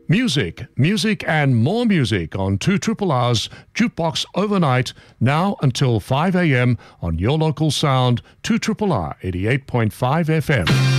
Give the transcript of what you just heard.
Music, music and more music on 2RRR's Jukebox Overnight, now until 5 a.m. on your local sound, 2RRR 88.5 FM.